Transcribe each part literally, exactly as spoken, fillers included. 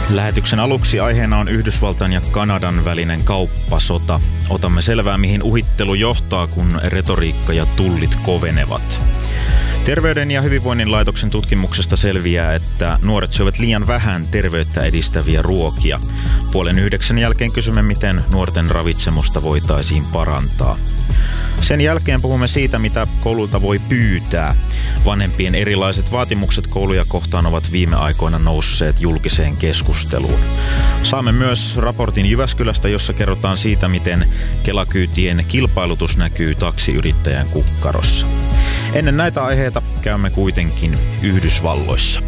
Lähetyksen aluksi aiheena on Yhdysvaltain ja Kanadan välinen kauppasota. Otamme selvää, mihin uhittelu johtaa, kun retoriikka ja tullit kovenevat. Terveyden ja hyvinvoinnin laitoksen tutkimuksesta selviää, että nuoret syövät liian vähän terveyttä edistäviä ruokia. Puolen yhdeksän jälkeen kysymme, miten nuorten ravitsemusta voitaisiin parantaa. Sen jälkeen puhumme siitä, mitä koululta voi pyytää. Vanhempien erilaiset vaatimukset kouluja kohtaan ovat viime aikoina nousseet julkiseen keskusteluun. Saamme myös raportin Jyväskylästä, jossa kerrotaan siitä, miten Kela-kyytien kilpailutus näkyy taksiyrittäjän kukkarossa. Ennen näitä aiheita käymme kuitenkin Yhdysvalloissa.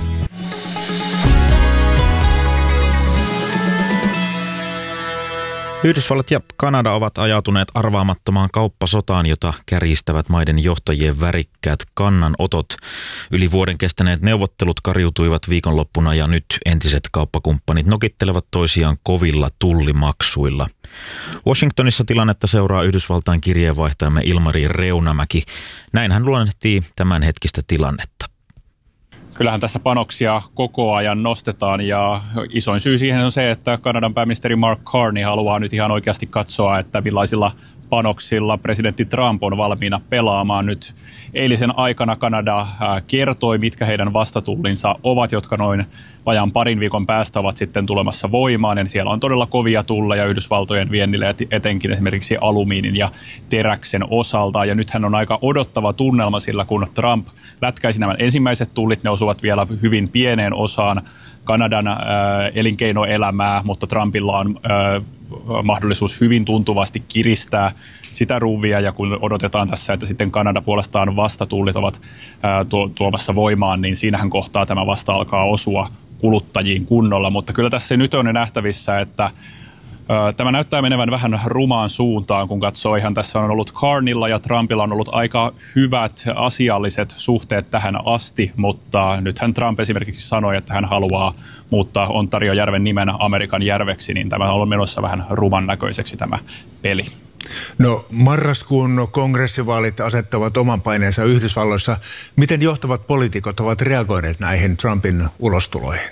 Yhdysvallat ja Kanada ovat ajautuneet arvaamattomaan kauppasotaan, jota kärjistävät maiden johtajien värikkäät kannanotot. Yli vuoden kestäneet neuvottelut kariutuivat viikonloppuna ja nyt entiset kauppakumppanit nokittelevat toisiaan kovilla tullimaksuilla. Washingtonissa tilannetta seuraa Yhdysvaltain kirjeenvaihtajamme Ilmari Reunamäki. Näin hän luonnehtii tämänhetkistä tilannetta. Kyllähän tässä panoksia koko ajan nostetaan ja isoin syy siihen on se, että Kanadan pääministeri Mark Carney haluaa nyt ihan oikeasti katsoa, että millaisilla panoksilla presidentti Trump on valmiina pelaamaan. Nyt eilisen aikana Kanada kertoi, mitkä heidän vastatullinsa ovat, jotka noin vajaan parin viikon päästä ovat sitten tulemassa voimaan. Ja siellä on todella kovia tulleja Yhdysvaltojen viennille, etenkin esimerkiksi alumiinin ja teräksen osalta. Ja nythän on aika odottava tunnelma sillä, kun Trump lätkäisi nämä ensimmäiset tullit, ne osuvat vielä hyvin pieneen osaan Kanadan äh, elinkeinoelämää, mutta Trumpilla on äh, mahdollisuus hyvin tuntuvasti kiristää sitä ruuvia, ja kun odotetaan tässä, että sitten Kanada puolestaan vastatullit ovat ää, tuo, tuomassa voimaan, niin siinähän kohtaa tämä vasta alkaa osua kuluttajiin kunnolla, mutta kyllä tässä nyt on nähtävissä, että ää, tämä näyttää menevän vähän rumaan suuntaan, kun katsoo ihan tässä on ollut Carneylla ja Trumpilla on ollut aika hyvät asialliset suhteet tähän asti, mutta nythän Trump esimerkiksi sanoi, että hän haluaa muuttaa Ontario-järven nimen Amerikan järveksi, niin tämä on menossa vähän ruman näköiseksi tämä peli. No marraskuun kongressivaalit asettavat oman paineensa Yhdysvalloissa. Miten johtavat poliitikot ovat reagoineet näihin Trumpin ulostuloihin?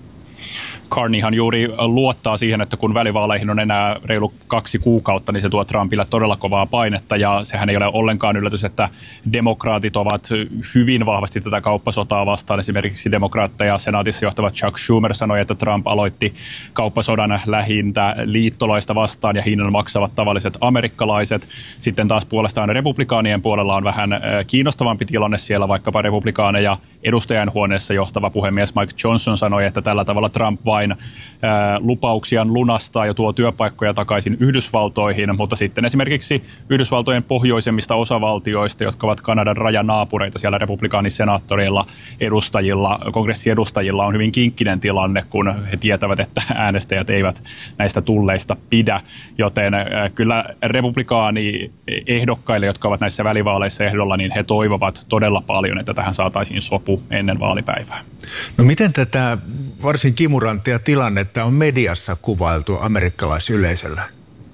Carneyhan juuri luottaa siihen, että kun välivaaleihin on enää reilu kaksi kuukautta, niin se tuo Trumpille todella kovaa painetta, ja sehän ei ole ollenkaan yllätys, että demokraatit ovat hyvin vahvasti tätä kauppasotaa vastaan. Esimerkiksi demokraatteja senaatissa johtava Chuck Schumer sanoi, että Trump aloitti kauppasodan lähintä liittolaista vastaan ja hinnan maksavat tavalliset amerikkalaiset. Sitten taas puolestaan republikaanien puolella on vähän kiinnostavampi tilanne siellä, vaikkapa republikaaneja edustajainhuoneessa johtava puhemies Mike Johnson sanoi, että tällä tavalla Trump vain lupauksiaan lunastaa ja tuo työpaikkoja takaisin Yhdysvaltoihin, mutta sitten esimerkiksi Yhdysvaltojen pohjoisemmista osavaltioista, jotka ovat Kanadan rajanaapureita, siellä republikaanisenaattoreilla, edustajilla, kongressiedustajilla on hyvin kinkkinen tilanne, kun he tietävät, että äänestäjät eivät näistä tulleista pidä, joten kyllä republikaani-ehdokkaille, jotka ovat näissä välivaaleissa ehdolla, niin he toivovat todella paljon, että tähän saataisiin sopu ennen vaalipäivää. No miten tätä varsin kimuranttia tilannetta on mediassa kuvailtu amerikkalaisyleisöllä?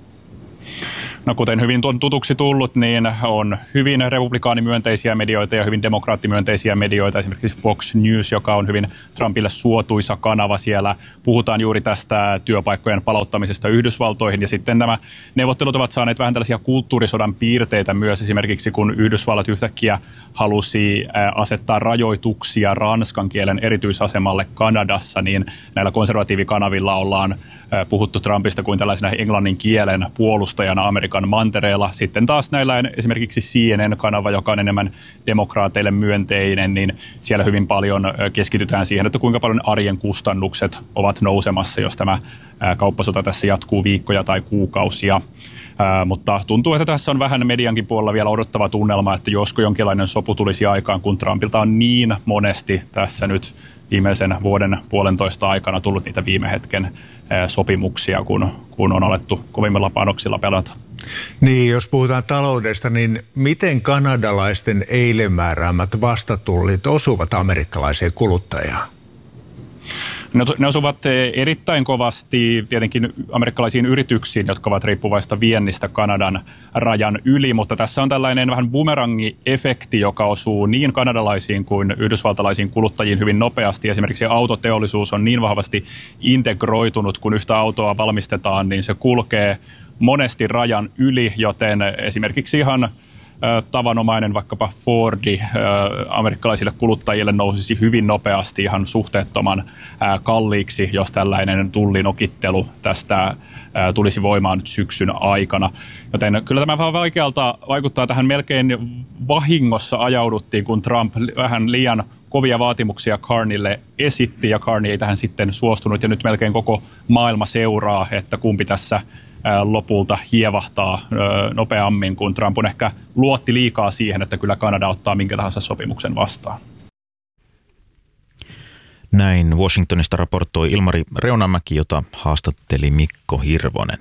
No kuten hyvin tutuksi tullut, niin on hyvin republikaanimyönteisiä medioita ja hyvin demokraattimyönteisiä medioita. Esimerkiksi Fox News, joka on hyvin Trumpille suotuisa kanava. Siellä puhutaan juuri tästä työpaikkojen palauttamisesta Yhdysvaltoihin. Ja sitten nämä neuvottelut ovat saaneet vähän tällaisia kulttuurisodan piirteitä myös. Esimerkiksi kun Yhdysvallat yhtäkkiä halusi asettaa rajoituksia ranskan kielen erityisasemalle Kanadassa, niin näillä konservatiivikanavilla ollaan puhuttu Trumpista kuin tällaisena englannin kielen puolustajana Amerikan mantereella. Sitten taas näillä esimerkiksi C N N-kanava, joka on enemmän demokraateille myönteinen, niin siellä hyvin paljon keskitytään siihen, että kuinka paljon arjen kustannukset ovat nousemassa, jos tämä kauppasota tässä jatkuu viikkoja tai kuukausia. Ää, mutta tuntuu, että tässä on vähän mediankin puolella vielä odottava tunnelma, että josko jonkinlainen sopu tulisi aikaan, kun Trumpilta on niin monesti tässä nyt viimeisen vuoden puolentoista aikana tullut niitä viime hetken ää, sopimuksia, kun, kun on alettu kovimmilla panoksilla pelata. Niin, jos puhutaan taloudesta, niin miten kanadalaisten eilen määräämät vastatullit osuvat amerikkalaiseen kuluttajaan? Ne osuvat erittäin kovasti tietenkin amerikkalaisiin yrityksiin, jotka ovat riippuvaista viennistä Kanadan rajan yli, mutta tässä on tällainen vähän bumerangi-efekti, joka osuu niin kanadalaisiin kuin yhdysvaltalaisiin kuluttajiin hyvin nopeasti. Esimerkiksi autoteollisuus on niin vahvasti integroitunut, kun yhtä autoa valmistetaan, niin se kulkee monesti rajan yli, joten esimerkiksi ihan tavanomainen vaikkapa Fordi amerikkalaisille kuluttajille nousisi hyvin nopeasti ihan suhteettoman kalliiksi, jos tällainen tullinokittelu tästä tulisi voimaan nyt syksyn aikana. Joten kyllä tämä vähän vaikealta vaikuttaa tähän, melkein vahingossa ajauduttiin, kun Trump vähän liian kovia vaatimuksia Carneylle esitti ja Carney ei tähän sitten suostunut ja nyt melkein koko maailma seuraa, että kumpi tässä lopulta hievahtaa nopeammin, kun Trump on ehkä luotti liikaa siihen, että kyllä Kanada ottaa minkä tahansa sopimuksen vastaan. Näin Washingtonista raportoi Ilmari Reunamäki, jota haastatteli Mikko Hirvonen.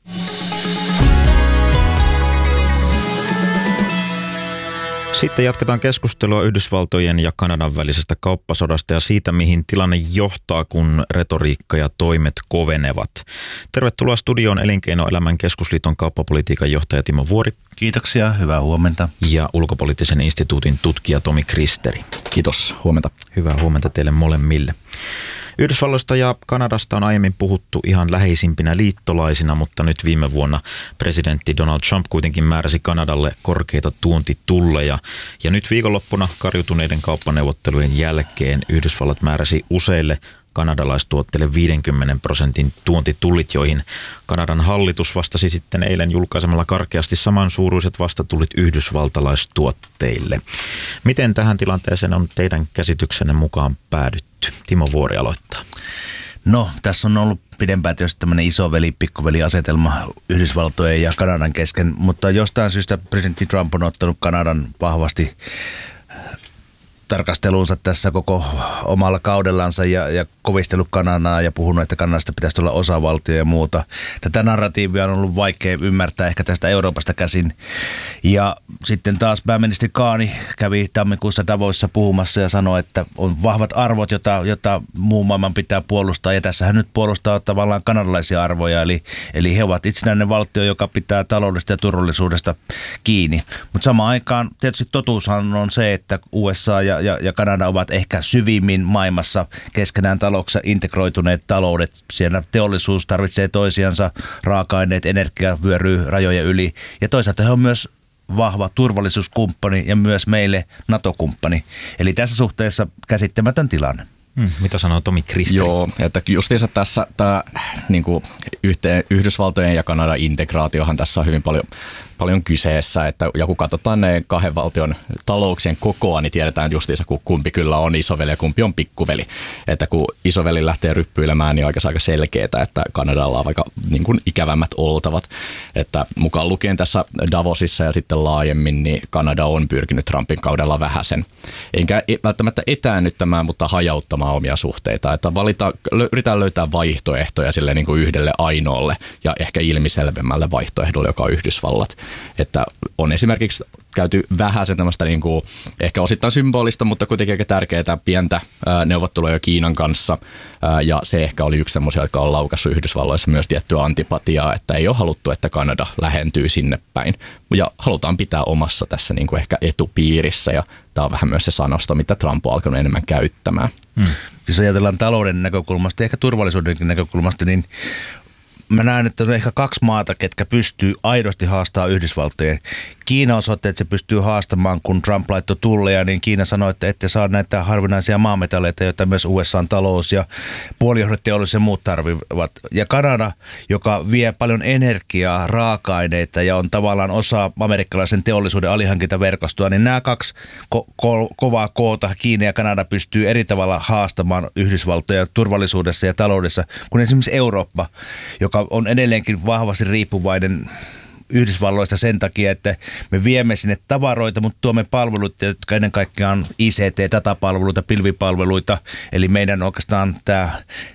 Sitten jatketaan keskustelua Yhdysvaltojen ja Kanadan välisestä kauppasodasta ja siitä, mihin tilanne johtaa, kun retoriikka ja toimet kovenevat. Tervetuloa studioon Elinkeinoelämän keskusliiton kauppapolitiikan johtaja Timo Vuori. Kiitoksia, hyvää huomenta. Ja Ulkopoliittisen instituutin tutkija Tomi Kristeri. Kiitos, huomenta. Hyvää huomenta teille molemmille. Yhdysvalloista ja Kanadasta on aiemmin puhuttu ihan läheisimpinä liittolaisina, mutta nyt viime vuonna presidentti Donald Trump kuitenkin määräsi Kanadalle korkeita tuontitulleja. Ja nyt viikonloppuna karjutuneiden kauppaneuvottelujen jälkeen Yhdysvallat määräsi useille kanadalaistuotteille viidenkymmenen prosentin tuontitullit, joihin Kanadan hallitus vastasi sitten eilen julkaisemalla karkeasti samansuuruiset vastatullit yhdysvaltalaistuotteille. Miten tähän tilanteeseen on teidän käsityksenne mukaan päädytty? Timo Vuori aloittaa. No, tässä on ollut pidempään tietysti tämmöinen isoveli-pikkuveli-asetelma Yhdysvaltojen ja Kanadan kesken, mutta jostain syystä presidentti Trump on ottanut Kanadan vahvasti tarkasteluunsa tässä koko omalla kaudellansa ja, ja kovistellut Kanadaa ja puhunut, että Kanadasta pitäisi olla osavaltio ja muuta. Tätä narratiivia on ollut vaikea ymmärtää ehkä tästä Euroopasta käsin. Ja sitten taas pääministeri Carney kävi tammikuussa Davoissa puhumassa ja sanoi, että on vahvat arvot, jota, jota muun maailman pitää puolustaa. Ja tässä hän nyt puolustaa tavallaan kanadalaisia arvoja, eli, eli he ovat itsenäinen valtio, joka pitää taloudesta ja turvallisuudesta kiinni. Mutta samaan aikaan tietysti totuushan on se, että U S A ja Ja, ja Kanada ovat ehkä syvimmin maailmassa keskenään talouksissa integroituneet taloudet. Siellä teollisuus tarvitsee toisiansa, raaka-aineet, energia vyöryy rajojen yli. Ja toisaalta he on myös vahva turvallisuuskumppani ja myös meille NATO-kumppani. Eli tässä suhteessa käsittämätön tilanne. Hmm, mitä sanoo Tomi Kristeri? Joo, että justiinsa tässä tämä niin kuin yhteen, Yhdysvaltojen ja Kanadan integraatiohan tässä on hyvin paljon, paljon kyseessä, että ja kun katsotaan ne kahden valtion talouksien kokoa, niin tiedetään justiinsa, kun kumpi kyllä on isoveli ja kumpi on pikkuveli. Että kun isoveli lähtee ryppyilemään, niin on aika selkeää, että Kanadalla on aika niin kuin ikävämmät oltavat. Että mukaan lukien tässä Davosissa ja sitten laajemmin, niin Kanada on pyrkinyt Trumpin kaudella vähäsen. Enkä välttämättä etäännyttämään, mutta hajauttamaan omia suhteita, että valita, yritetään löytää vaihtoehtoja sille niin kuin yhdelle ainoalle ja ehkä ilmiselvemmälle vaihtoehdolle, joka on Yhdysvallat. Että on esimerkiksi käyty vähän sen tämmöistä niin kuin, ehkä osittain symbolista, mutta kuitenkin aika tärkeää pientä ää, neuvotteluja Kiinan kanssa. Ää, ja se ehkä oli yksi semmoisia, jotka on laukassut Yhdysvalloissa myös tiettyä antipatiaa, että ei ole haluttu, että Kanada lähentyy sinne päin. Ja halutaan pitää omassa tässä niin kuin ehkä etupiirissä ja tämä on vähän myös se sanasto, mitä Trump on alkanut enemmän käyttämään. Hmm. Jos ajatellaan talouden näkökulmasta ja ehkä turvallisuudenkin näkökulmasta, niin mä näen, että on ehkä kaksi maata, ketkä pystyy aidosti haastamaan Yhdysvaltojen. Kiina osoitti, että se pystyy haastamaan, kun Trump laittoi tulleja, niin Kiina sanoi, että ette saa näitä harvinaisia maametalleita, joita myös U S A:n talous ja puolijohdeteollisuus ja muut tarvitsevat. Ja Kanada, joka vie paljon energiaa, raaka-aineita ja on tavallaan osa amerikkalaisen teollisuuden alihankintaverkostoa, niin nämä kaksi ko- ko- kovaa koota, Kiina ja Kanada, pystyy eri tavalla haastamaan Yhdysvaltoja turvallisuudessa ja taloudessa, kuin esimerkiksi Eurooppa, joka on edelleenkin vahvasti riippuvainen Yhdysvalloista sen takia, että me viemme sinne tavaroita, mutta tuomme palveluita, jotka ennen kaikkea on I C T, datapalveluita, pilvipalveluita. Eli meidän oikeastaan tämä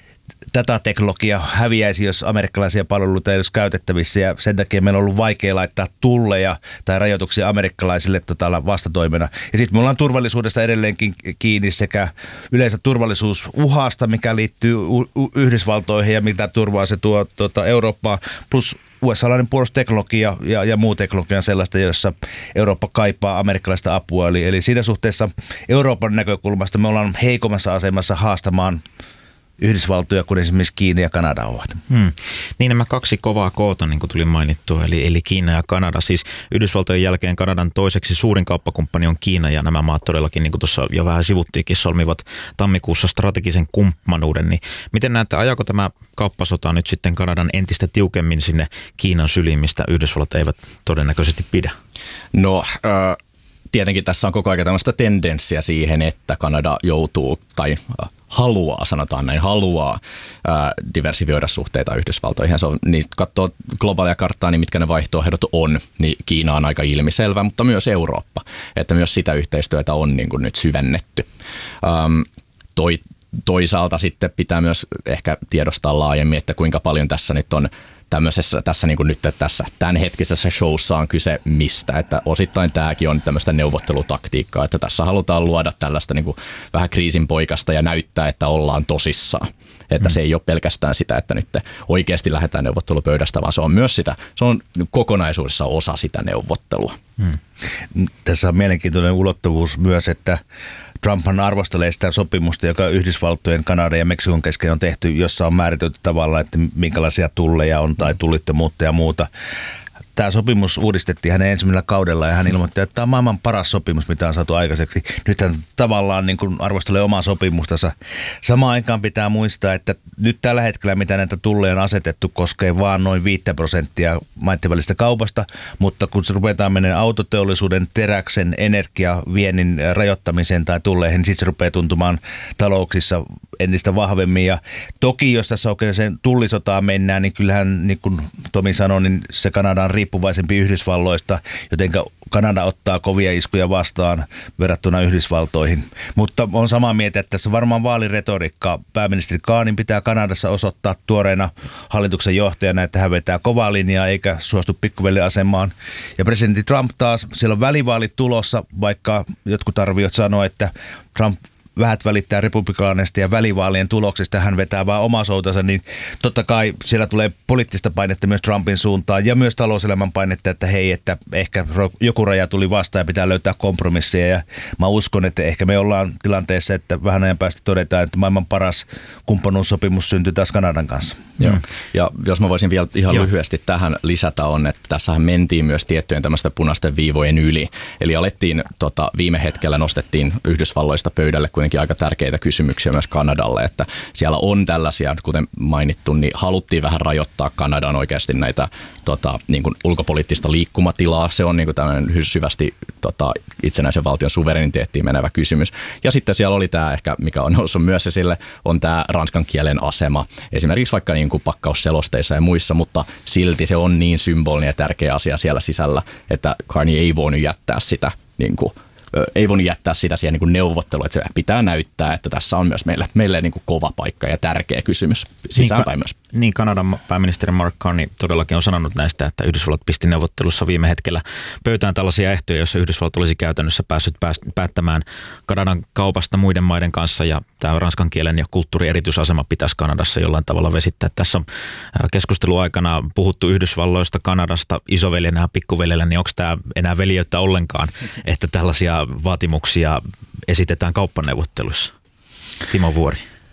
datateknologia häviäisi, jos amerikkalaisia palveluita ei olisi käytettävissä, ja sen takia meillä on ollut vaikea laittaa tulleja tai rajoituksia amerikkalaisille tota, vastatoimena. Ja sitten me ollaan turvallisuudesta edelleenkin kiinni sekä yleensä turvallisuusuhasta, mikä liittyy Yhdysvaltoihin ja mitä turvaa se tuo tuota, Eurooppaan, plus U S A-lainen puolustusteknologia ja, ja muu teknologia on sellaista, jossa Eurooppa kaipaa amerikkalaista apua. Eli, eli siinä suhteessa Euroopan näkökulmasta me ollaan heikommassa asemassa haastamaan Yhdysvaltoja, kun esimerkiksi Kiina ja Kanada ovat. Hmm. Niin nämä kaksi kovaa koota, niin kuin tuli mainittua, eli, eli Kiina ja Kanada. Siis Yhdysvaltojen jälkeen Kanadan toiseksi suurin kauppakumppani on Kiina, ja nämä maat todellakin, niin kuin tuossa jo vähän sivuttiinkin, solmivat tammikuussa strategisen kumppanuuden. Niin miten näette, ajako tämä kauppasota nyt sitten Kanadan entistä tiukemmin sinne Kiinan syliin, mistä Yhdysvallat eivät todennäköisesti pidä? No, äh, tietenkin tässä on koko ajan tämmöistä tendenssiä siihen, että Kanada joutuu tai haluaa, sanotaan näin, haluaa ää, diversifioida suhteita Yhdysvaltoihin. Se on, niin katsoo globaalia karttaa, niin mitkä ne vaihtoehdot on, niin Kiina on aika ilmiselvä, mutta myös Eurooppa, että myös sitä yhteistyötä on niin kuin nyt syvennetty. Ähm, toi, toisaalta sitten pitää myös ehkä tiedostaa laajemmin, että kuinka paljon tässä nyt on tämmöisessä, tässä niin kuin nyt tässä tämänhetkisessä showssa on kyse mistä, että osittain tämäkin on tämmöistä neuvottelutaktiikkaa, että tässä halutaan luoda tällaista niin kuin vähän kriisinpoikasta ja näyttää, että ollaan tosissaan. Että mm. se ei ole pelkästään sitä, että nyt oikeasti lähdetään neuvottelupöydästä, vaan se on myös sitä, se on kokonaisuudessa osa sitä neuvottelua. Mm. Tässä on mielenkiintoinen ulottuvuus myös, että Trumphan arvostelee sitä sopimusta, joka Yhdysvaltojen, Kanadan ja Meksikon kesken on tehty, jossa on määritelty tavallaan, että minkälaisia tulleja on tai tullittomuutta ja muuta. Tämä sopimus uudistettiin hänen ensimmäisellä kaudella ja hän ilmoitti, että tämä on maailman paras sopimus, mitä on saatu aikaiseksi. Nyt hän tavallaan niin kuin arvostelee omaa sopimustansa. Samaan aikaan pitää muistaa, että nyt tällä hetkellä, mitä näitä tulleja on asetettu, koskee vaan noin viittä prosenttia maiden välistä kaupasta, mutta kun se rupeaa menemään autoteollisuuden, teräksen, energiaviennin rajoittamiseen tai tulleihin, niin sitten se rupeaa tuntumaan talouksissa entistä vahvemmin. Ja toki, jos tässä oikein sen tullisotaan mennään, niin kyllähän, niin kuin Tomi sanoi, niin se Kanada on riippuvaisempi Yhdysvalloista, joten Kanada ottaa kovia iskuja vastaan verrattuna Yhdysvaltoihin. Mutta on samaa mieltä, että tässä varmaan vaaliretoriikka. Pääministeri Kaanin pitää Kanadassa osoittaa tuoreena hallituksen johtajana, että hän vetää kovaa linjaa eikä suostu pikkuveliasemaan. Ja presidentti Trump taas, siellä on välivaalit tulossa, vaikka jotkut arviot sanoo, että Trump vähät välittää republikaaneista ja välivaalien tuloksista, hän vetää vaan omaa soutansa, niin totta kai siellä tulee poliittista painetta myös Trumpin suuntaan ja myös talouselämän painetta, että hei, että ehkä joku raja tuli vastaan ja pitää löytää kompromisseja. Ja mä uskon, että ehkä me ollaan tilanteessa, että vähän ajan päästä todetaan, että maailman paras kumppanuussopimus syntyi taas Kanadan kanssa. Joo. Ja jos mä voisin vielä ihan Joo. lyhyesti tähän lisätä on, että tässähän mentiin myös tiettyjen tämmöisten punaisten viivojen yli. Eli alettiin, tota, viime hetkellä nostettiin Yhdysvalloista pöydälle kuitenkin aika tärkeitä kysymyksiä myös Kanadalle, että siellä on tällaisia, kuten mainittu, niin haluttiin vähän rajoittaa Kanadan oikeasti näitä tota, niin kuin ulkopoliittista liikkumatilaa. Se on niin kuin tämmöinen syvästi tota, itsenäisen valtion suvereniteettiin menevä kysymys. Ja sitten siellä oli tämä ehkä, mikä on noussut myös esille, on tämä ranskan kielen asema. Esimerkiksi vaikka niin kuin pakkausselosteissa ja muissa, mutta silti se on niin symbolinen ja tärkeä asia siellä sisällä, että Carney ei voinut jättää sitä niin kuin ei voinut jättää sitä siihen niin kuin neuvotteluun, että se pitää näyttää, että tässä on myös meille, meille niin kuin kova paikka ja tärkeä kysymys sisäänpäin myös. Niin, Kanadan pääministeri Mark Carney todellakin on sanonut näistä, että Yhdysvallat pisti neuvottelussa viime hetkellä pöytään tällaisia ehtoja, joissa Yhdysvallat olisi käytännössä päässyt päättämään Kanadan kaupasta muiden maiden kanssa, ja tämä ranskan kielen ja kulttuurin erityisasema pitäisi Kanadassa jollain tavalla vesittää. Tässä on keskustelun aikana puhuttu Yhdysvalloista, Kanadasta, isoveljenä ja pikkuveljellä, niin onko tämä enää veljeyttä ollenkaan, että tällaisia vaatimuksia esitetään kauppaneuvotteluissa? Timo Vuori.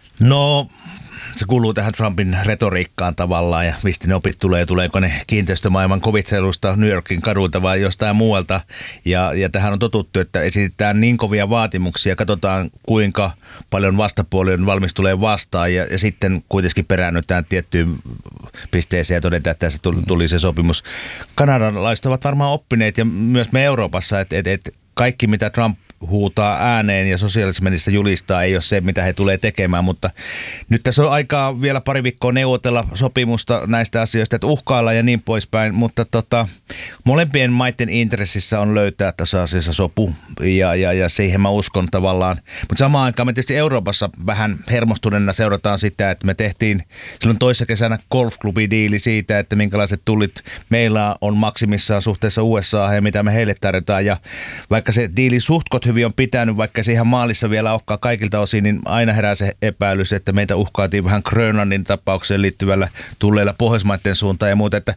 No, se kuuluu tähän Trumpin retoriikkaan tavallaan, ja mistä ne opit tulee, tuleeko ne kiinteistömaailman kovitselusta New Yorkin kadulta vai jostain muualta. Ja, ja tähän on totuttu, että esitetään niin kovia vaatimuksia, katsotaan kuinka paljon vastapuoli on valmis tulee vastaan, ja, ja sitten kuitenkin peräännytään tiettyyn pisteeseen ja todetaan, että tässä tuli, tuli se sopimus. Kanadalaiset ovat varmaan oppineet, ja myös me Euroopassa, että, että, että kaikki mitä Trump huutaa ääneen ja sosiaalisessa mediassa julistaa ei ole se, mitä he tulee tekemään, mutta nyt tässä on aikaa vielä pari viikkoa neuvotella sopimusta näistä asioista, että uhkailla ja niin poispäin, mutta tota, molempien maiden intressissä on löytää tässä asiassa sopu ja, ja, ja siihen mä uskon tavallaan, mutta samaan aikaan me tietysti Euroopassa vähän hermostuneena seurataan sitä, että me tehtiin silloin toissa kesänä golfklubidiili siitä, että minkälaiset tullit meillä on maksimissaan suhteessa U S A ja mitä me heille tarjotaan. Ja vaikka se diili suhtkot hyvin on pitänyt, vaikka se ihan maalissa vielä olekaan kaikilta osin, niin aina herää se epäilys, että meitä uhkaatiin vähän Grönlannin tapaukseen liittyvällä tulleilla Pohjoismaiden suuntaan ja muuta, että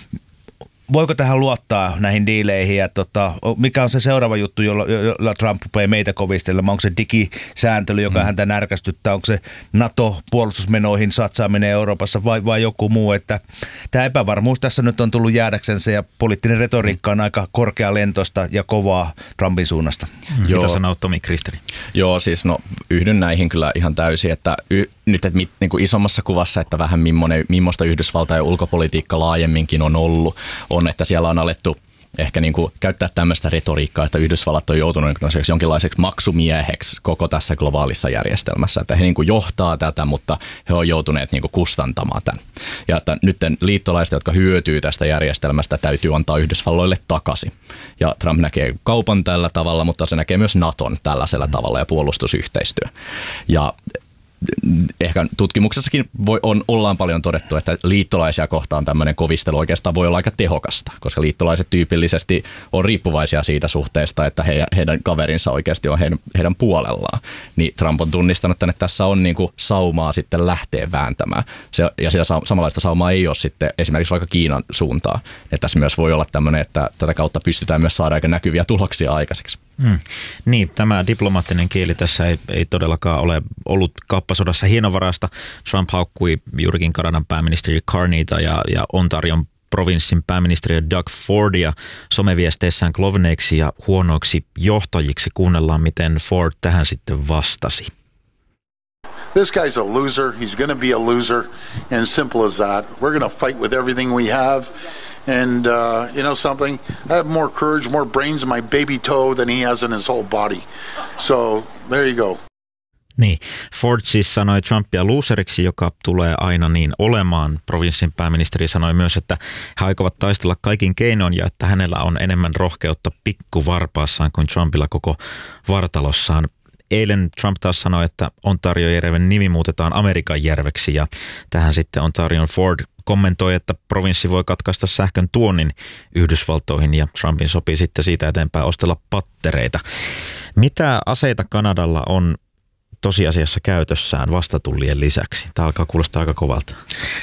voiko tähän luottaa näihin diileihin ja tota, mikä on se seuraava juttu, jolla, jolla Trump rupeaa meitä kovistelemaan? Onko se digisääntely, joka mm. häntä närkästyttää? Onko se NATO-puolustusmenoihin satsaaminen Euroopassa vai, vai joku muu? Että tämä epävarmuus tässä nyt on tullut jäädäksensä ja poliittinen retoriikka on aika korkealentoista ja kovaa Trumpin suunnasta. Mm. Mitä sanoo Tomi Kristeri? Joo, siis no yhdyn näihin kyllä ihan täysin, että y- nyt että mit, niin kuin isommassa kuvassa, että vähän millainen, millaista Yhdysvaltain ulkopolitiikka laajemminkin on ollut, on, että siellä on alettu ehkä niin kuin käyttää tämmöistä retoriikkaa, että Yhdysvallat on joutunut jonkinlaiseksi maksumieheksi koko tässä globaalissa järjestelmässä, että he niin kuin johtaa tätä, mutta he on joutuneet niin kuin kustantamaan tämän. Ja että nyt liittolaiset, jotka hyötyy tästä järjestelmästä, täytyy antaa Yhdysvalloille takaisin. Ja Trump näkee kaupan tällä tavalla, mutta se näkee myös Naton tällaisella tavalla ja puolustusyhteistyö. Ja ehkä tutkimuksessakin voi, on, ollaan paljon todettu, että liittolaisia kohtaan tämmöinen kovistelu oikeastaan voi olla aika tehokasta, koska liittolaiset tyypillisesti on riippuvaisia siitä suhteesta, että he, heidän kaverinsa oikeasti on heidän, heidän puolellaan. Niin Trump on tunnistanut, että tässä on niin kuin saumaa sitten lähteä vääntämään. Se, ja sitä samanlaista saumaa ei ole sitten esimerkiksi vaikka Kiinan suuntaan. Että tässä myös voi olla tämmöinen, että tätä kautta pystytään myös saada aika näkyviä tuloksia aikaiseksi. Hmm. Niin, tämä diplomaattinen kieli tässä ei, ei todellakaan ole ollut kauppasodassa hienovarasta. Trump haukkui juurikin Kanadan pääministeri Carneyta ja, ja Ontarion provinssin pääministeriä Doug Fordia someviesteissään klovneiksi ja huonoiksi johtajiksi. Kuunnellaan, miten Ford tähän sitten vastasi. This guy's a loser. He's going to be a loser. And simple as that. We're going to fight with everything we have. And uh, you know something? I have more courage, more brains in my baby toe than he has in his whole body. So there you go. Niin, Ford siis sanoi Trumpia loseriksi, joka tulee aina niin olemaan. Provinssin pääministeri sanoi myös, että he aikovat taistella kaikin keinoin ja että hänellä on enemmän rohkeutta pikkuvarpaassaan kuin Trumpilla koko vartalossaan. Eilen Trump taas sanoi, että Ontario-järven nimi muutetaan Amerikan järveksi ja tähän sitten Ontarion Ford kommentoi, että provinssi voi katkaista sähkön tuonnin Yhdysvaltoihin ja Trumpin sopii sitten siitä eteenpäin ostella pattereita. Mitä aseita Kanadalla on tosiasiassa käytössään vastatullien lisäksi? Tämä alkaa kuulostaa aika kovalta.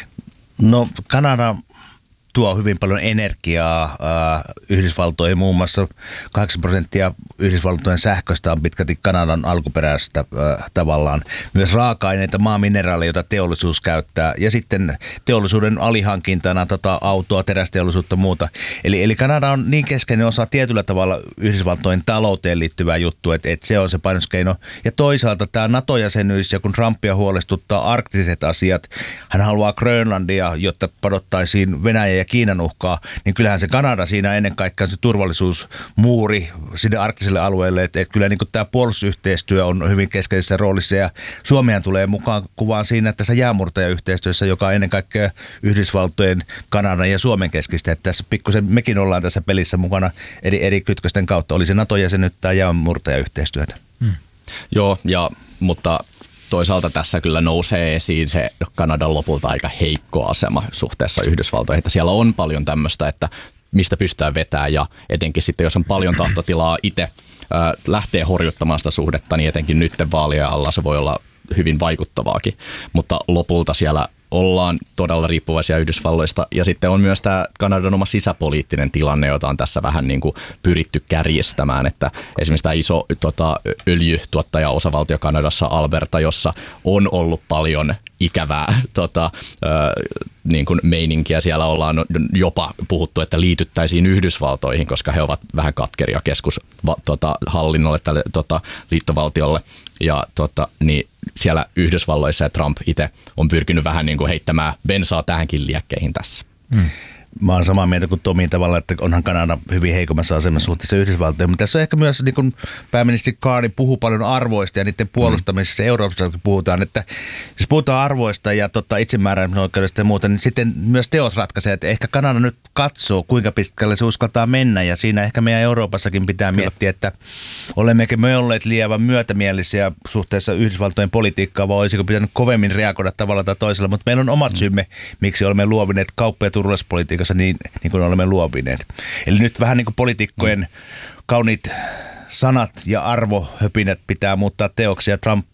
No Kanada tuo hyvin paljon energiaa äh, Yhdysvaltoihin, muun muassa kahdeksan prosenttia Yhdysvaltojen sähköstä on pitkälti Kanadan alkuperäistä äh, tavallaan. Myös raaka-aineita, maamineraaleja, joita teollisuus käyttää ja sitten teollisuuden alihankintana tota, autoa, terästeollisuutta ja muuta. Eli, eli Kanada on niin keskeinen osa tietyllä tavalla Yhdysvaltojen talouteen liittyvää juttu, että, että se on se painoskeino. Ja toisaalta tämä NATO-jäsenyys ja kun Trumpia huolestuttaa arktiset asiat, hän haluaa Grönlandia, jotta padottaisiin Venäjä ja Kiinan uhkaa, niin kyllähän se Kanada siinä ennen kaikkea se turvallisuusmuuri sinne arktiselle alueelle, että, että kyllä niin kuin tämä puolustusyhteistyö on hyvin keskeisessä roolissa ja Suomihan tulee mukaan kuvaan siinä tässä jäämurtajayhteistyössä, joka on ennen kaikkea Yhdysvaltojen, Kanadan ja Suomen keskistä, että tässä pikkusen mekin ollaan tässä pelissä mukana eri, eri kytkösten kautta, oli se NATO-jäsenyt tai jäämurtajayhteistyötä. Hmm. Joo, ja, mutta toisaalta tässä kyllä nousee esiin se Kanadan lopulta aika heikko asema suhteessa Yhdysvaltoihin, että siellä on paljon tämmöistä, että mistä pystytään vetämään ja etenkin sitten, jos on paljon tahtotilaa itse lähtee horjuttamaan sitä suhdetta, niin etenkin nytten vaalien alla se voi olla hyvin vaikuttavaakin, mutta lopulta siellä ollaan todella riippuvaisia Yhdysvalloista ja sitten on myös tämä Kanadan oma sisäpoliittinen tilanne, jota on tässä vähän niin kuin pyritty kärjistämään, että esimerkiksi tämä iso tota, öljytuottaja-osavaltio Kanadassa Alberta, jossa on ollut paljon ikävää tota, ö, niin kuin meininkiä. Siellä ollaan jopa puhuttu, että liityttäisiin Yhdysvaltoihin, koska he ovat vähän katkeria keskushallinnolle, tota, tälle tota, liittovaltiolle. Ja tota, niin siellä Yhdysvalloissa ja Trump itse on pyrkinyt vähän niin kuin heittämään bensaa tähänkin liekkeihin tässä. Hmm. Mä oon samaa mieltä kuin Tomi tavalla, että onhan Kanada hyvin heikommassa asemassa suhteessa Yhdysvaltoihin. Mutta tässä on ehkä myös, niin kuin pääministeri Carney puhuu paljon arvoista ja niiden puolustamisessa mm. Euroopassa puhutaan, että jos puhutaan arvoista ja tota, itsemääräämisoikeudesta ja muuta, niin sitten myös teos ratkaisee, että ehkä Kanada nyt katsoo, kuinka pitkälle se uskaltaa mennä. Ja siinä ehkä meidän Euroopassakin pitää Kyllä. miettiä, että olemmeko me olleet liian myötämielisiä suhteessa Yhdysvaltojen politiikkaan, vai olisiko pitänyt kovemmin reagoida tavalla tai toisella. Mutta meillä on omat mm. syymme, miksi olemme luovineet kauppa- ja turvallisuuspolitiikassa niin, niin kuin olemme luovineet. Eli nyt vähän niin kuin poliitikkojen mm. kauniit sanat ja arvohöpinät pitää muuttaa teoksi, ja Trump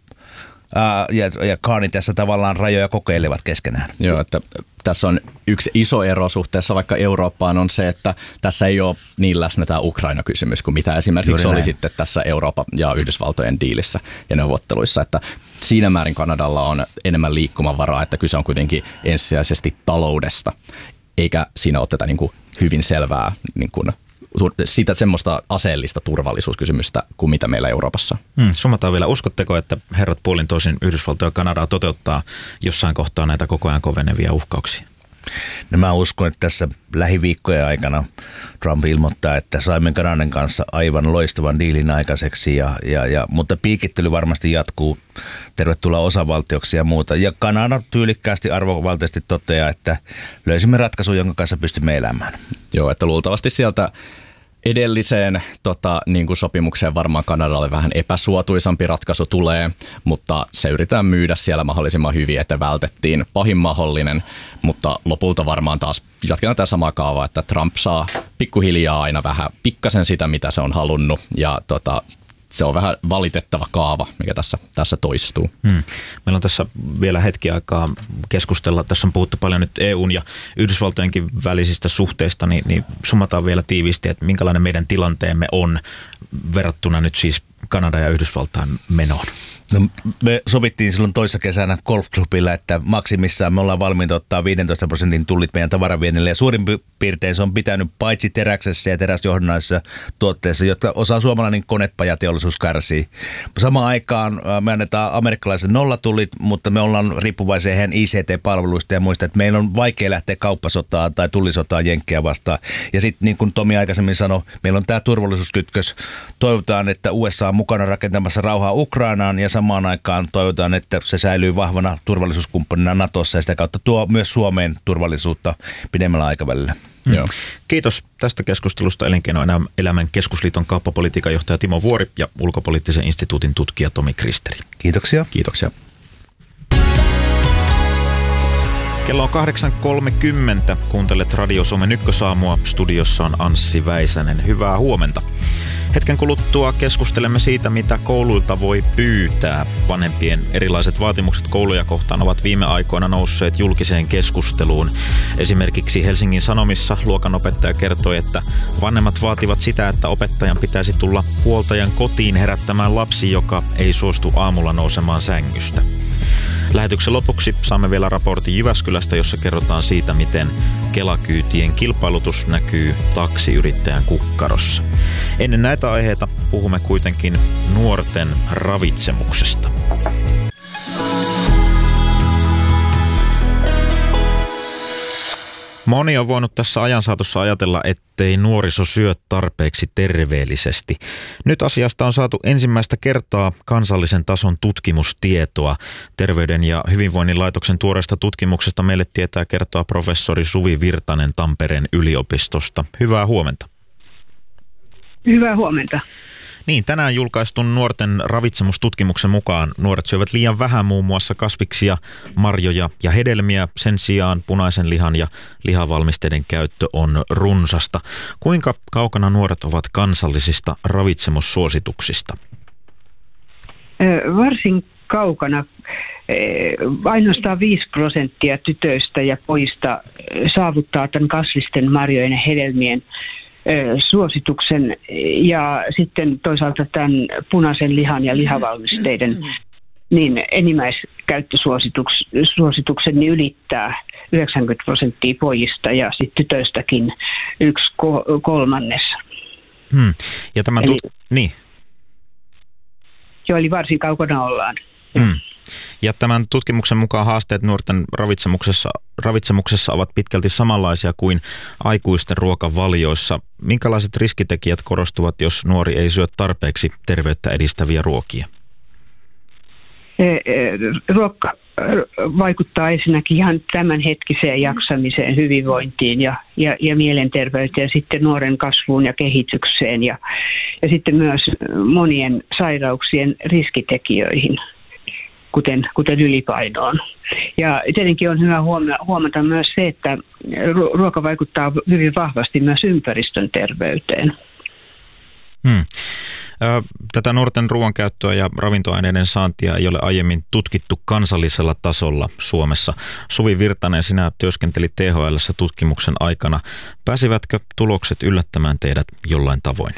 ää, ja, ja Carney tässä tavallaan rajoja kokeilevat keskenään. Joo, että tässä on yksi iso ero suhteessa vaikka Eurooppaan on se, että tässä ei ole niin läsnä tämä Ukraina-kysymys kuin mitä esimerkiksi oli sitten tässä Euroopan ja Yhdysvaltojen diilissä ja neuvotteluissa, että siinä määrin Kanadalla on enemmän liikkumavaraa, että kyse on kuitenkin ensisijaisesti taloudesta, eikä siinä ole tätä niin kuin hyvin selvää niin kuin sitä semmoista aseellista turvallisuuskysymystä kuin mitä meillä Euroopassa. Hmm, summataan vielä. Uskotteko, että herrat puolin toisin Yhdysvaltoja ja Kanadaa toteuttaa jossain kohtaa näitä koko ajan kovenevia uhkauksia? No mä uskon, että tässä lähiviikkojen aikana Trump ilmoittaa, että saimme Kanadan kanssa aivan loistavan diilin aikaiseksi, ja, ja, ja, mutta piikittely varmasti jatkuu. Tervetuloa osavaltioksi ja muuta. Ja Kanada tyylikkäästi arvovaltaisesti toteaa, että löysimme ratkaisun, jonka kanssa pystymme elämään. Joo, että luultavasti sieltä edelliseen tota, niin kuin sopimukseen varmaan Kanadalle vähän epäsuotuisampi ratkaisu tulee, mutta se yritetään myydä siellä mahdollisimman hyvin, että vältettiin pahin mahdollinen, mutta lopulta varmaan taas jatketaan tätä samaa kaavaa, että Trump saa pikkuhiljaa aina vähän pikkasen sitä, mitä se on halunnut, ja tota, se on vähän valitettava kaava, mikä tässä, tässä toistuu. Hmm. Meillä on tässä vielä hetki aikaa keskustella. Tässä on puhuttu paljon nyt E U:n ja Yhdysvaltojenkin välisistä suhteista, niin, niin summataan vielä tiiviisti, että minkälainen meidän tilanteemme on verrattuna nyt siis Kanada ja Yhdysvaltain menoon. No, me sovittiin silloin toissa kesänä golfklubilla, että maksimissaan me ollaan valmiita ottaa viisitoista prosentin tullit meidän tavaraviennille, ja suurin piirtein se on pitänyt paitsi teräksessä ja teräsjohdannaisissa tuotteissa, jotka osa suomalainen konepajateollisuus kärsii. Samaan aikaan me annetaan amerikkalaisen nollatullit, mutta me ollaan riippuvaisia heidän I C T-palveluista ja muista, että meillä on vaikea lähteä kauppasotaan tai tullisotaan jenkkejä vastaan. Ja sitten niin kuin Tomi aikaisemmin sanoi, meillä on tämä turvallisuuskytkös. Toivotaan, että U S A on mukana rakentamassa rauhaa Ukrainaan, ja samaan aikaan toivotaan, että se säilyy vahvana turvallisuuskumppanina Natossa, ja sitä kautta tuo myös Suomeen turvallisuutta pidemmällä aikavälillä. Mm. Joo. Kiitos tästä keskustelusta Elinkeinoelämän keskusliiton kauppapolitiikan johtaja Timo Vuori ja Ulkopoliittisen instituutin tutkija Tomi Kristeri. Kiitoksia. Kiitoksia. Kello on kahdeksan kolmekymmentä. Kuuntelet Radio Suomen Ykkösaamua. Studiossa on Anssi Väisänen. Hyvää huomenta. Hetken kuluttua keskustelemme siitä, mitä kouluilta voi pyytää. Vanhempien erilaiset vaatimukset kouluja kohtaan ovat viime aikoina nousseet julkiseen keskusteluun. Esimerkiksi Helsingin Sanomissa luokanopettaja kertoi, että vanhemmat vaativat sitä, että opettajan pitäisi tulla huoltajan kotiin herättämään lapsi, joka ei suostu aamulla nousemaan sängystä. Lähetyksen lopuksi saamme vielä raportin Jyväskylästä, jossa kerrotaan siitä, miten Kela-kyytien kilpailutus näkyy taksiyrittäjän kukkarossa. Ennen näitä aiheita puhumme kuitenkin nuorten ravitsemuksesta. Moni on voinut tässä ajan saatossa ajatella, ettei nuoriso syö tarpeeksi terveellisesti. Nyt asiasta on saatu ensimmäistä kertaa kansallisen tason tutkimustietoa. Terveyden ja hyvinvoinnin laitoksen tuoreesta tutkimuksesta meille tietää kertoa professori Suvi Virtanen Tampereen yliopistosta. Hyvää huomenta. Hyvää huomenta. Niin, tänään julkaistun nuorten ravitsemustutkimuksen mukaan nuoret syövät liian vähän muun muassa kasviksia, marjoja ja hedelmiä. Sen sijaan punaisen lihan ja lihavalmisteiden käyttö on runsasta. Kuinka kaukana nuoret ovat kansallisista ravitsemussuosituksista? Varsin kaukana. Ainoastaan viisi prosenttia tytöistä ja pojista saavuttaa tämän kasvisten, marjojen ja hedelmien suosituksen, ja sitten toisaalta tämän punaisen lihan ja lihavalmisteiden niin enimmäiskäyttösuosituksen niin ylittää yhdeksänkymmentä prosenttia pojista ja sitten tytöistäkin yksi kolmannes. Hmm. Ja tämä tut- eli, niin. Jo, eli varsin kaukana ollaan. Hmm. Ja tämän tutkimuksen mukaan haasteet nuorten ravitsemuksessa, ravitsemuksessa ovat pitkälti samanlaisia kuin aikuisten ruokavalioissa. Minkälaiset riskitekijät korostuvat, jos nuori ei syö tarpeeksi terveyttä edistäviä ruokia? Ruokka vaikuttaa ensinnäkin ihan tämänhetkiseen jaksamiseen, hyvinvointiin ja, ja, ja mielenterveyteen, sitten nuoren kasvuun ja kehitykseen ja, ja sitten myös monien sairauksien riskitekijöihin, kuten, kuten ylipainoon. Ja tietenkin on hyvä huomata myös se, että ruoka vaikuttaa hyvin vahvasti myös ympäristön terveyteen. Hmm. Tätä nuorten ruoankäyttöä ja ravintoaineiden saantia ei ole aiemmin tutkittu kansallisella tasolla Suomessa. Suvi Virtanen, sinä työskentelit T H L:ssä tutkimuksen aikana. Pääsivätkö tulokset yllättämään teidät jollain tavoin?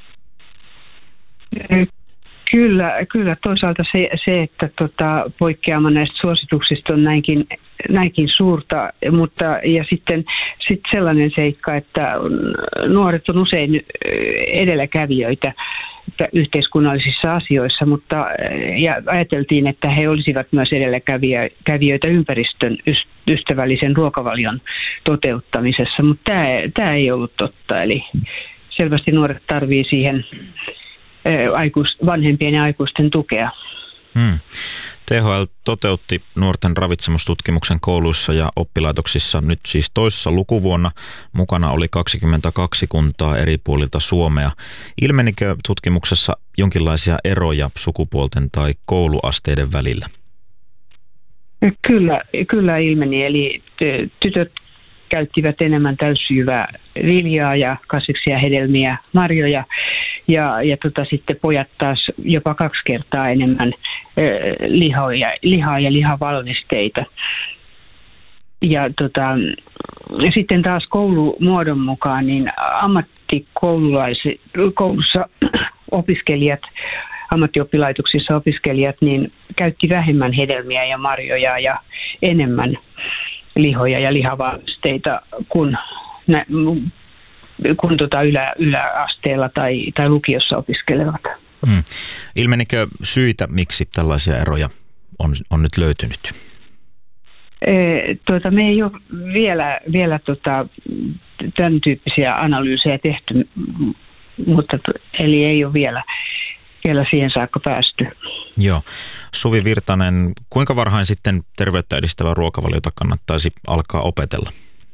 Kyllä, kyllä toisaalta se, se että tota, poikkeama näistä suosituksista on näinkin, näinkin suurta, mutta ja sitten sit sellainen seikka, että nuoret on usein edelläkävijöitä yhteiskunnallisissa asioissa, mutta ja ajateltiin, että he olisivat myös edelläkävijöitä ympäristön ystävällisen ruokavalion toteuttamisessa, mutta tämä, tämä ei ollut totta, eli selvästi nuoret tarvitsevat siihen aikuis, vanhempien ja aikuisten tukea. Hmm. T H L toteutti nuorten ravitsemustutkimuksen kouluissa ja oppilaitoksissa nyt siis toisessa lukuvuonna. Mukana oli kaksikymmentäkaksi kuntaa eri puolilta Suomea. Ilmenikö tutkimuksessa jonkinlaisia eroja sukupuolten tai kouluasteiden välillä? Kyllä, kyllä ilmeni. Eli tytöt käyttivät enemmän täysjyvää viljaa ja kasviksia, hedelmiä, marjoja. Ja, ja tota, sitten pojat taas jopa kaksi kertaa enemmän ö, lihaa, ja, lihaa ja lihavalmisteita. Ja tota, sitten taas koulumuodon mukaan niin ammattikoulussa opiskelijat, ammattioppilaitoksissa opiskelijat niin käytti vähemmän hedelmiä ja marjoja ja enemmän lihoja ja lihavalmisteita kuin nä, kun tuota ylä, yläasteella tai, tai lukiossa opiskelevat. Hmm. Ilmenikö syitä, miksi tällaisia eroja on, on nyt löytynyt? E, tuota, me ei ole vielä, vielä tuota, tämän tyyppisiä analyysejä tehty, mutta, eli ei ole vielä, vielä siihen saakka päästy. Joo. Suvi Virtanen, kuinka varhain sitten terveyttä edistävää ruokavaliota kannattaisi alkaa opetella?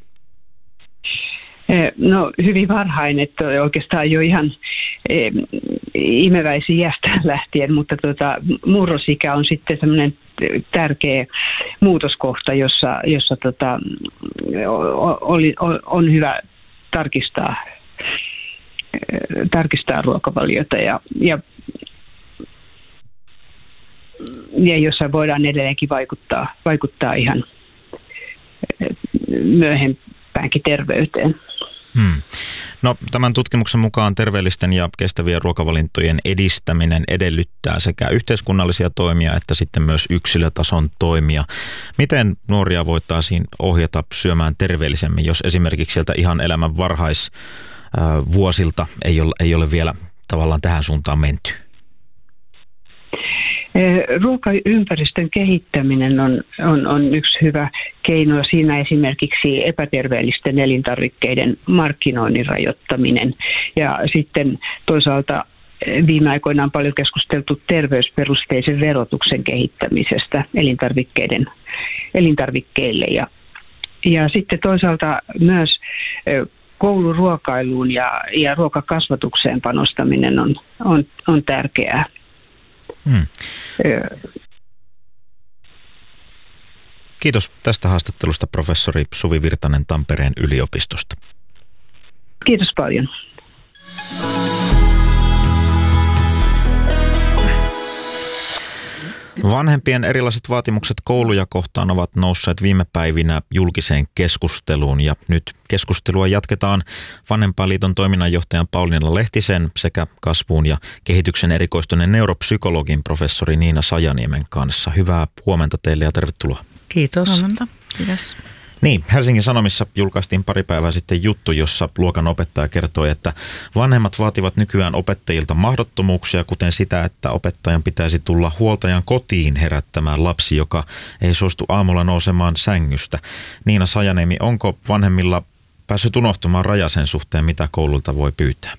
No hyvin varhain, että oikeastaan jo ihan e, imeväisiästä lähtien, mutta tota, murrosikä on sitten semmoinen tärkeä muutoskohta, jossa, jossa tota, oli, on hyvä tarkistaa, tarkistaa ruokavaliota ja, ja, ja jossa voidaan edelleenkin vaikuttaa, vaikuttaa ihan myöhempäänkin terveyteen. Hmm. No, tämän tutkimuksen mukaan terveellisten ja kestävien ruokavalintojen edistäminen edellyttää sekä yhteiskunnallisia toimia että sitten myös yksilötason toimia. Miten nuoria voitaisiin ohjata syömään terveellisemmin, jos esimerkiksi sieltä ihan elämän varhaisvuosilta ei ole, ei ole vielä tavallaan tähän suuntaan menty? Ruokaympäristön kehittäminen on, on, on yksi hyvä keino. Siinä esimerkiksi epäterveellisten elintarvikkeiden markkinoinnin rajoittaminen ja sitten toisaalta viime aikoina on paljon keskusteltu terveysperusteisen verotuksen kehittämisestä elintarvikkeiden, elintarvikkeille ja, ja sitten toisaalta myös kouluruokailuun ja, ja ruokakasvatukseen panostaminen on, on, on tärkeää. Hmm. Kiitos tästä haastattelusta professori Suvi Virtanen Tampereen yliopistosta. Kiitos paljon. Vanhempien erilaiset vaatimukset kouluja kohtaan ovat nousseet viime päivinä julkiseen keskusteluun ja nyt keskustelua jatketaan Vanhempainliiton toiminnanjohtajan Pauliina Lehtisen sekä kasvuun ja kehityksen erikoistuneen neuropsykologin professori Niina Sajaniemen kanssa. Hyvää huomenta teille ja tervetuloa. Kiitos. Huomenta. Kiitos. Niin, Helsingin Sanomissa julkaistiin pari päivää sitten juttu, jossa luokan opettaja kertoi, että vanhemmat vaativat nykyään opettajilta mahdottomuuksia, kuten sitä, että opettajan pitäisi tulla huoltajan kotiin herättämään lapsi, joka ei suostu aamulla nousemaan sängystä. Niina Sajaniemi, onko vanhemmilla päässyt unohtumaan raja sen suhteen, mitä koululta voi pyytää?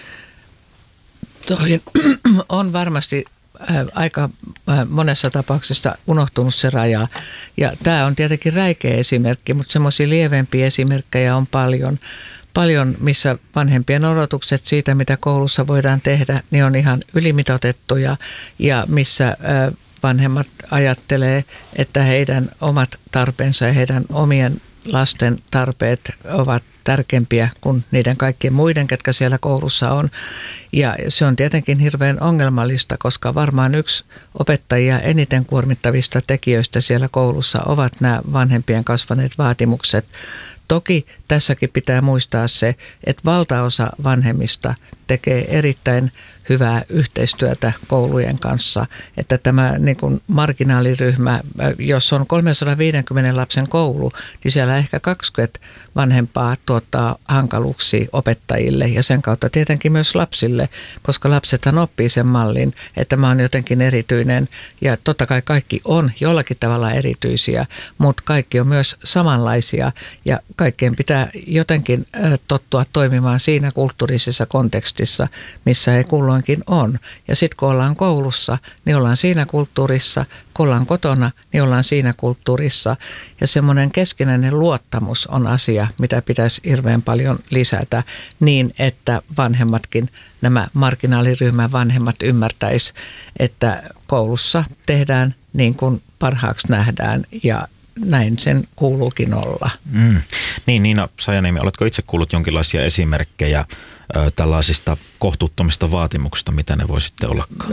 Toi on varmasti aika monessa tapauksessa unohtunut se raja. Ja tämä on tietenkin räikeä esimerkki, mutta semmoisia lievempiä esimerkkejä on paljon. Paljon, missä vanhempien odotukset siitä, mitä koulussa voidaan tehdä, niin on ihan ylimitoitettuja ja missä vanhemmat ajattelee, että heidän omat tarpeensa ja heidän omien lasten tarpeet ovat tärkeämpiä kuin niiden kaikkien muiden, ketkä siellä koulussa on. Ja se on tietenkin hirveän ongelmallista, koska varmaan yksi opettajia eniten kuormittavista tekijöistä siellä koulussa ovat nämä vanhempien kasvaneet vaatimukset. Toki tässäkin pitää muistaa se, että valtaosa vanhemmista tekee erittäin hyvää yhteistyötä koulujen kanssa, että tämä niin kuin marginaaliryhmä, jos on kolmesataaviisikymmentä lapsen koulu, niin siellä ehkä kaksikymmentä vanhempaa tuottaa hankaluuksia opettajille ja sen kautta tietenkin myös lapsille, koska lapsethan oppii sen mallin, että mä oon jotenkin erityinen ja totta kai kaikki on jollakin tavalla erityisiä, mutta kaikki on myös samanlaisia ja kaikkien pitää jotenkin tottua toimimaan siinä kulttuurisessa kontekstissa, missä he kulloinkin on. Ja sitten kun ollaan koulussa, niin ollaan siinä kulttuurissa, kun ollaan kotona, niin ollaan siinä kulttuurissa. Ja semmoinen keskinäinen luottamus on asia, mitä pitäisi hirveän paljon lisätä niin, että vanhemmatkin, nämä marginaaliryhmän vanhemmat ymmärtäisi, että koulussa tehdään niin kuin parhaaksi nähdään ja näin sen kuuluukin olla. Mm. Niin, Niina Sajaniemi, oletko itse kuullut jonkinlaisia esimerkkejä ö, tällaisista kohtuuttomista vaatimuksista, mitä ne voi sitten ollakaan?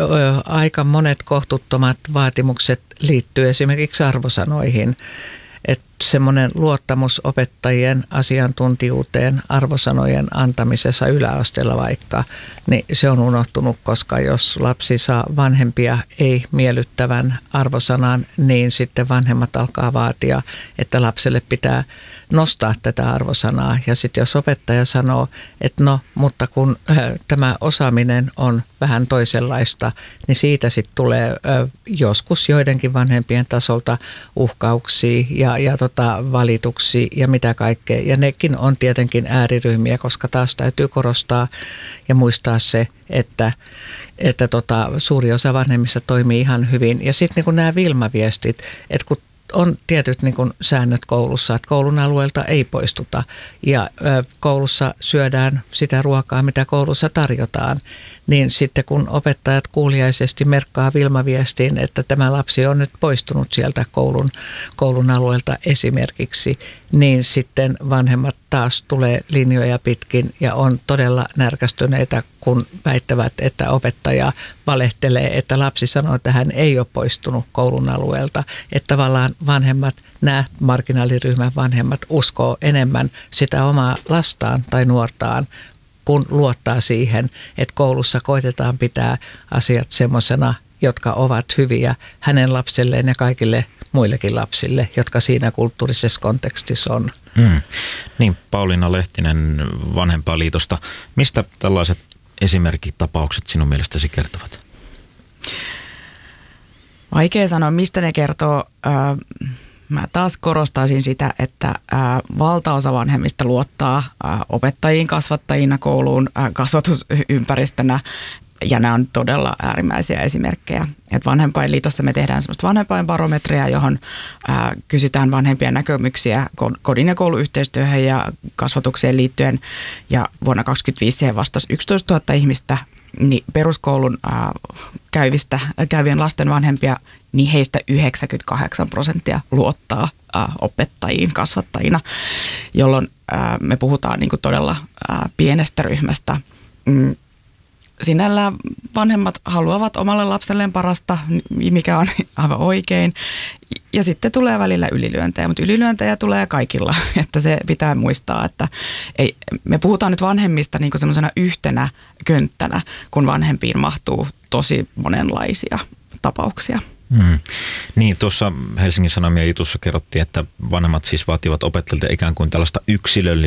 Aika monet kohtuuttomat vaatimukset liittyy esimerkiksi arvosanoihin. Että semmoinen luottamus opettajien asiantuntijuuteen arvosanojen antamisessa yläasteella vaikka, niin se on unohtunut, koska jos lapsi saa vanhempia ei miellyttävän arvosanan, niin sitten vanhemmat alkaa vaatia, että lapselle pitää nostaa tätä arvosanaa. Ja sitten jos opettaja sanoo, että no, mutta kun äh, tämä osaaminen on vähän toisenlaista, niin siitä sitten tulee äh, joskus joidenkin vanhempien tasolta uhkauksia ja, ja tota, valituksia ja mitä kaikkea. Ja nekin on tietenkin ääriryhmiä, koska taas täytyy korostaa ja muistaa se, että, että tota, suuri osa vanhemmista toimii ihan hyvin. Ja sitten niin nämä Vilma-viestit, että kun on tietyt niin kuin säännöt koulussa, että koulun alueelta ei poistuta ja ö, koulussa syödään sitä ruokaa, mitä koulussa tarjotaan, niin sitten kun opettajat kuuliaisesti merkkaa Vilma-viestiin, että tämä lapsi on nyt poistunut sieltä koulun, koulun alueelta esimerkiksi, niin sitten vanhemmat taas tulee linjoja pitkin ja on todella närkästyneitä, kun väittävät, että opettaja valehtelee, että lapsi sanoo, että hän ei ole poistunut koulun alueelta. Että tavallaan vanhemmat, nämä marginaaliryhmän vanhemmat uskoo enemmän sitä omaa lastaan tai nuortaan, kun luottaa siihen, että koulussa koitetaan pitää asiat semmoisena, jotka ovat hyviä hänen lapselleen ja kaikille muillekin lapsille, jotka siinä kulttuurisessa kontekstissa on. Hmm. Niin, Pauliina Lehtinen Vanhempainliitosta. Mistä tällaiset esimerkkitapaukset sinun mielestäsi kertovat? Vaikea sanoa, mistä ne kertoo. Mä taas korostaisin sitä, että valtaosa vanhemmista luottaa opettajiin, kasvattajina, kouluun, kasvatusympäristönä. Ja nämä on todella äärimmäisiä esimerkkejä. Et Vanhempainliitossa me tehdään semmoista vanhempainbarometria, johon ää, kysytään vanhempien näkemyksiä kodin ja kouluyhteistyöhön ja kasvatukseen liittyen. Ja vuonna kaksituhattakaksikymmentäviisi siihen vastasi yksitoistatuhatta ihmistä, niin peruskoulun ää, käyvistä, käyvien lasten vanhempia, niin heistä yhdeksänkymmentäkahdeksan prosenttia luottaa ää, opettajiin kasvattajina, jolloin ää, me puhutaan niin kuin todella ää, pienestä ryhmästä. Mm. Sinällään vanhemmat haluavat omalle lapselleen parasta, mikä on aivan oikein. Ja sitten tulee välillä ylilyöntejä, mutta ylilyöntejä tulee kaikilla, että se pitää muistaa, että ei, me puhutaan nyt vanhemmista niin kuin semmoisena yhtenä könttänä, kun vanhempiin mahtuu tosi monenlaisia tapauksia. Hmm. Niin, tuossa Helsingin Sanomien jutussa kerrottiin, että vanhemmat siis vaativat opettajilta ikään kuin tällaista yksilöllistä